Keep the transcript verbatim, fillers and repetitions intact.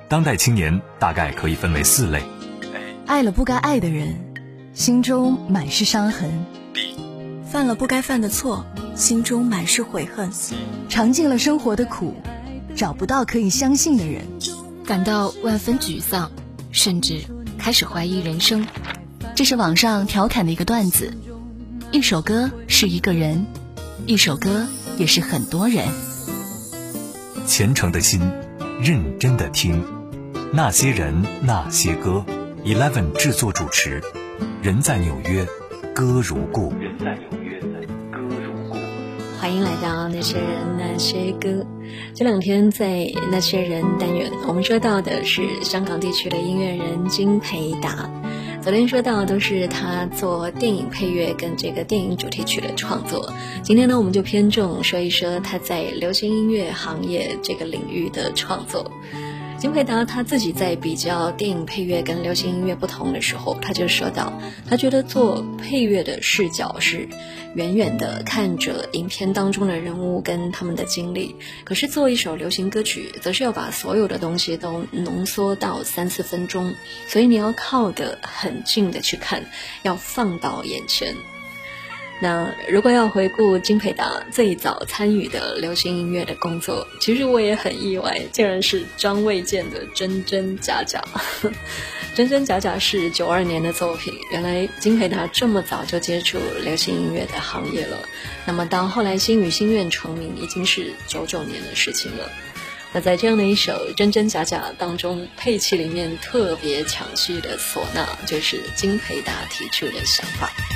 当代青年大概可以分为四类： 爱了不该爱的人，心中满是伤痕； 犯了不该犯的错，心中满是悔恨； 尝尽了生活的苦，找不到可以相信的人， 感到万分沮丧，甚至开始怀疑人生。 这是网上调侃的一个段子，一首歌是一个人，一首歌也是很多人。 虔诚的心，认真的听，那些人那些歌 Eleven 制作主持，人在纽约，歌如故。人在纽约，歌如故。 欢迎来到那些人那些歌。这两天在那些人单元，我们说到的是香港地区的音乐人金培达。昨天说到都是他做电影配乐跟这个电影主题曲的创作，今天呢我们就偏重说一说他在流行音乐行业这个领域的创作。金培达他自己在比较电影配乐跟流行音乐不同的时候，他就说到他觉得做配乐的视角是远远的看着影片当中的人物跟他们的经历，可是做一首流行歌曲则是要把所有的东西都浓缩到三四分钟，所以你要靠得很近的去看，要放到眼前。那如果要回顾金培达最早参与的流行音乐的工作，其实我也很意外，竟然是张卫健的真真假假。真真假假是九二年的作品，原来金培达这么早就接触流行音乐的行业了，那么到后来星语心愿成名已经是九九年的事情了。那在这样的一首真真假假当中，配器里面特别抢戏的唢呐，就是金培达提出的想法。